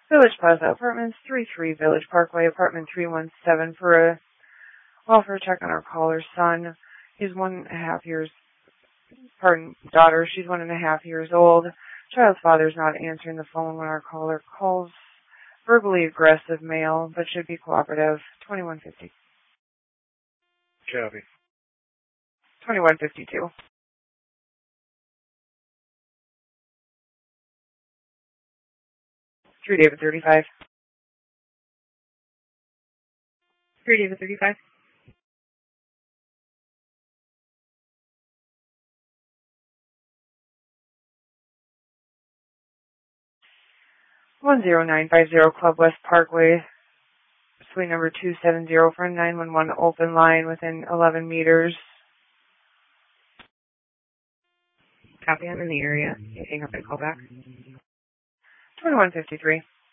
Village Plaza Apartments, 33 Village Parkway, apartment 317 for a welfare check on our caller's son. He's 1.5 years, daughter, she's 1.5 years old. Child's father's not answering the phone when our caller calls. Verbally aggressive male, but should be cooperative. 2150. Copy. 2152. 3 David 35. 3 David 35. (10950) Club West Parkway, suite number 270 for a 911 open line within 11 meters. Copy, I'm in the area. You hang up and call back. 2153.